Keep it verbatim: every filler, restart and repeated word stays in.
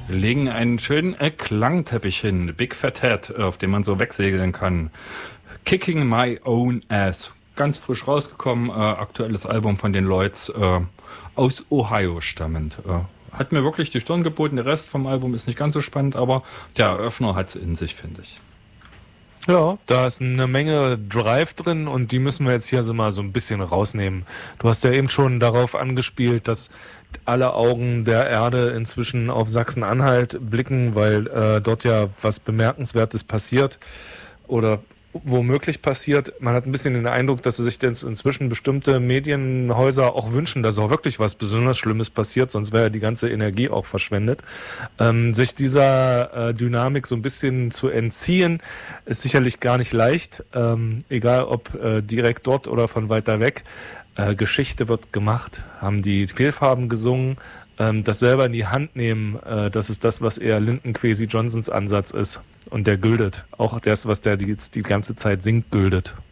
legen einen schönen äh, Klangteppich hin, Big Fat Head, auf dem man so wegsegeln kann. Kicking My Own Ass, ganz frisch rausgekommen, äh, aktuelles Album von den Lloyds, äh, aus Ohio stammend. Äh, hat mir wirklich die Stirn geboten, der Rest vom Album ist nicht ganz so spannend, aber der Eröffner hat es in sich, finde ich. Ja, da ist eine Menge Drive drin und die müssen wir jetzt hier so mal so ein bisschen rausnehmen. Du hast ja eben schon darauf angespielt, dass alle Augen der Erde inzwischen auf Sachsen-Anhalt blicken, weil äh, dort ja was Bemerkenswertes passiert oder womöglich passiert. Man hat ein bisschen den Eindruck, dass sich jetzt inzwischen bestimmte Medienhäuser auch wünschen, dass auch wirklich was besonders Schlimmes passiert, sonst wäre ja die ganze Energie auch verschwendet. Ähm, sich dieser äh, Dynamik so ein bisschen zu entziehen, ist sicherlich gar nicht leicht, ähm, egal ob äh, direkt dort oder von weiter weg. Äh, Geschichte wird gemacht, haben die Fehlfarben gesungen, ähm, das selber in die Hand nehmen, äh, das ist das, was eher Lyndon Kwesi Johnsons Ansatz ist. Und der güldet. Auch das, was der jetzt die ganze Zeit singt, güldet.